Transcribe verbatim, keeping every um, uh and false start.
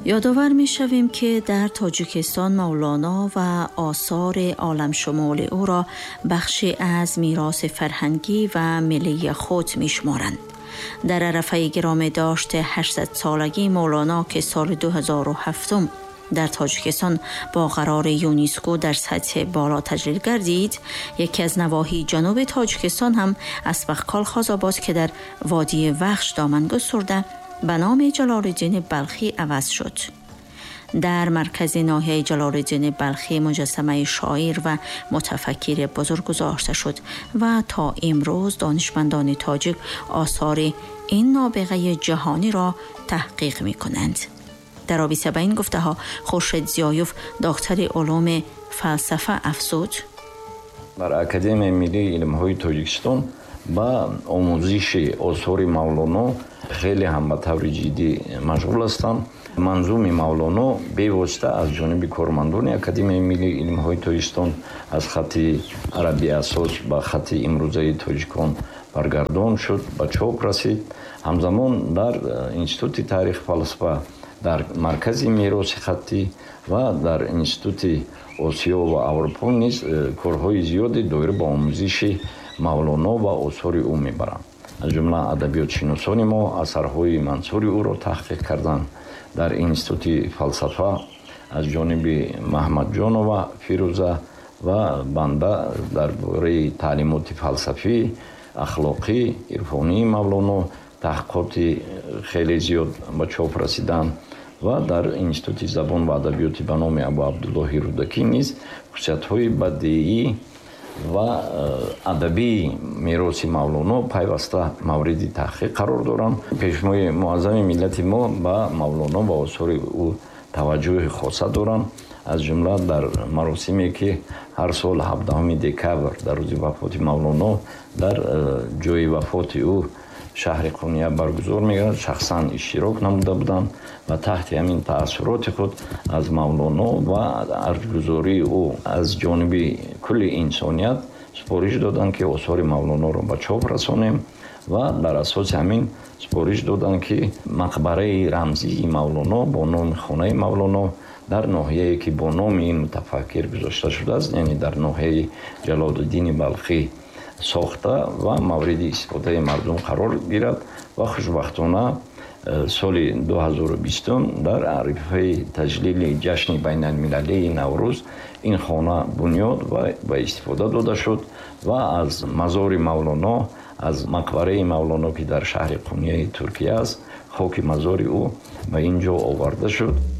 یادآور می شویم که در تاجیکستان مولانا و آثار عالم شمول او را بخشی از میراث فرهنگی و ملی خود می شمارند. در عرفه گرامی داشت هشتصد سالگی مولانا که سال دو هزار و هفت در تاجیکستان با قرار یونسکو در سطح بالا تجلیل گردید، یکی از نواحی جنوب تاجیکستان هم اسبقکال خازآباد که در وادی وخش دامن گسترده به نام جلال الدین بلخی عوض شد. در مرکز ناحیه جلال الدین بلخی مجسمه شاعر و متفکر بزرگ گذاشته شد و تا امروز دانشمندان تاجیک آثار این نابغه جهانی را تحقیق می کنند. در رابطه با این گفته ها خورشید زیایوف دکتر علوم فلسفه افزود: در اکادمی ملی علم‌های تاجیکستان با آموزش آثار مولانا خیلی هم به طور جدی مشغول هستند. منظوم مولانا بی‌واسطه از جانب کارمندان اکادمی ملی علم‌های تاجیکستان از خط عربی اساس به خط امروزه تاجیکان برگردان شد، به چاپ رسید. همزمان در انستیتوت تاریخ فلسفه در مرکز میراث خطی و در انستیتوت آسیا و اروپا نیز کارهای زیادی دایر به آموزش مولانا و آثار او میبرند. از جمله ادبیات شناسان ما اثرهای منثور او را تحقیق کردند. در انستیتوت فلسفه از جانب محمد جان و فیروزه و بنده درباره تعلیمات فلسفی، اخلاقی، عرفانی مولانا تحقیقات خیلی زیاد به چاپ رسیدند و در انستیتوت زبان و ادبیات به نام ابو عبدالله رودکی نیز خصوصیت‌های بدیعی و ادبی میراث مولانا پیوسته مورد تحقیق قرار دارند. پیشوای معظم ملت ما به مولانا و آثار او توجه خاصه دارند. از جمله در مراسمی که هر سال هفدهم دکبر در روز وفات مولانا در جای وفات او شهر قونیه برگزار می‌گردد، شخصاً اشتراک نموده بودند و تحت همین تأثیرات خود از مولانا و ارزش‌گذاری او از جانب کل انسانیت سپارش دادند که آثار مولانا را به چاپ رسانیم و در اساس همین سپارش دادند که مقبره رمزی مولانا با نام خانه مولانا در ناحیه‌ای که با نام این متفکر گذاشته شده است، یعنی در ناحیه جلال الدین بلخی ساخته و مورد استفاده مردم قرار گیرد و خوشبختانه سال دو هزار و بیست در عرفه تجلیل جشن بین المللی نوروز این خانه بنیاد و به استفاده داده شد و از مزار مولانا، از مقبره مولانا که در شهر قونیه ترکیه است، خاک مزار او به اینجا آورده شد.